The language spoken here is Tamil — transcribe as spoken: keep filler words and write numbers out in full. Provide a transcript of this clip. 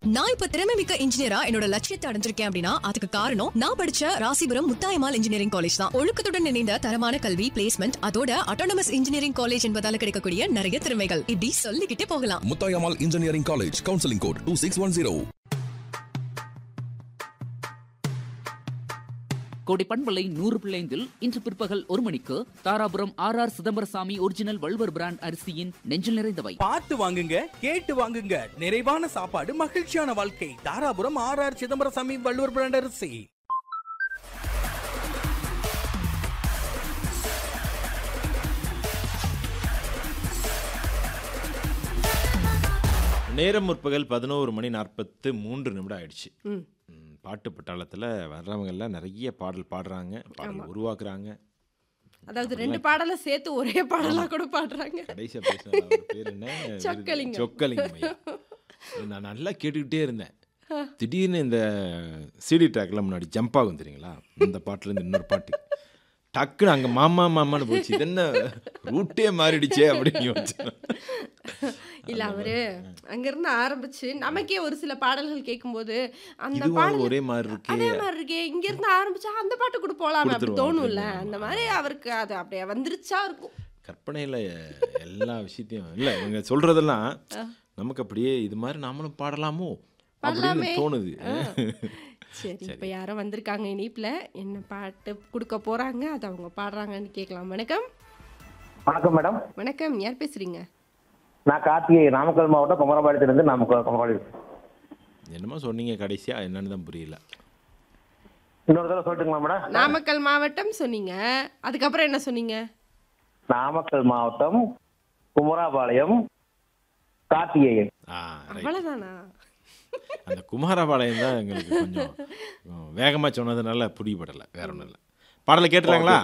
நான் இப்ப திறமை மிக்க இன்ஜினியரா என்னோட லட்சியத்தை அடைஞ்சிருக்கேன் அப்படின்னா அதுக்கு காரணம் நான் படிச்ச ராசிபுரம் முத்தாயம்மாள் இன்ஜினியரிங் காலேஜ் தான். ஒழுக்கத்துடன் இணைந்த தரமான கல்வி, பிளேஸ்மெண்ட், அதோட அட்டானமஸ் இன்ஜினியரிங் காலேஜ் என்பதால கிடைக்கக்கூடிய நிறைய திறமைகள் இப்படி சொல்லிக்கிட்டே போகலாம். Muthayammal engineering college, counselling code two six one zero. கோடி பண்பலை நூறு பிள்ளைந்தில் இன்று பிற்பகல் ஒரு மணிக்கு Dharapuram R R Chidambarasamy original Valluvar brand அரிசியின் நெஞ்சில் நிறைந்தவை. பார்த்து வாங்குங்க, கேட்டு வாங்குங்க. நிறைவான சாப்பாடு, மகிழ்ச்சியான வாழ்க்கை. Dharapuram R R Chidambarasamy Valluvar brand அரிசி. நேரம் முற்பகல் பதினோரு மணி நாற்பத்து மூன்று நிமிடம் ஆயிடுச்சு. பாட்டு பட்டாளத்தில் வர்றவங்க எல்லாம் நிறைய பாடல் பாடுறாங்க, பாடல் உருவாக்குறாங்க. அதாவது ரெண்டு பாடலை சேர்த்து ஒரே பாடலாக கூட பாடுறாங்க. கடைசியா பேசின பேர் என்ன? சொக்கலிங்கம். சொக்கலிங்கம் ஐயா. நான் நல்லா கேட்டுக்கிட்டே இருந்தேன். திடீர்னு இந்த சிடி ட்ராக்ல முன்னாடி ஜம்ப் ஆகும் தெரியுங்களா, இந்த பாட்டுலேருந்து இன்னொரு பாட்டு டக்குன்னு அங்கே மாமா மாமான்னு போச்சு. இது என்ன ரூட்டே மாறிடுச்சே அப்படின்னு யோசிச்சேன். இல்லை அவரு அங்கிருந்து ஆரம்பிச்சு நமக்கே ஒரு சில பாடல்கள் கேட்கும்போது அந்த இதுவும் பாடல் ஒரே மாதிரி இருக்கே, அதே மாதிரி இருக்கே, இங்கிருந்து ஆரம்பிச்சா அந்த பாட்டு கூட போகலாமே அப்படி கொடுத்துருவாங்க. தோணும்ல. அந்த மாதிரி அவருக்கு அது அப்படியே வந்துருச்சா இருக்கும். கற்பனையில் எல்லா விஷயத்தையும் இல்லை இவங்க சொல்கிறதெல்லாம் நமக்கு அப்படியே இது மாதிரி நாமளும் பாடலாமோ அப்படின்னு தோணுது. சரி, இப்போ யாரோ வந்திருக்காங்க இனிப்பில், என்ன பாட்டு கொடுக்க போகிறாங்க, அது அவங்க பாடுறாங்கன்னு கேட்கலாம். வணக்கம். வணக்கம் மேடம். வணக்கம், யார் பேசுகிறீங்க? நான் கார்த்திகை, நாமக்கல் மாவட்டம் குமரபாளையத்திலிருந்து. நாமக்கல் குமரபாளையம். என்னமோ சொன்னீங்க கடைசியா, என்னன்னு தான் புரியல. இன்னொரு தடவை சொல்லட்டுங்களா மேடம்? நாமக்கல் மாவட்டம் சொன்னீங்க, அதுக்கப்புறம் என்ன சொன்னீங்க? நாமக்கல் மாவட்டம் குமரபாளையம் கார்த்திகேயன். ஆ, right. அவ்வளோதானா? அந்த குமாரபாளையம் தான் எங்களுக்கு கொஞ்சம் வேகமாக சொன்னதுனால புரியப்படலை, வேற ஒன்றும் இல்லை. பாடலை கேட்டுலாங்களா?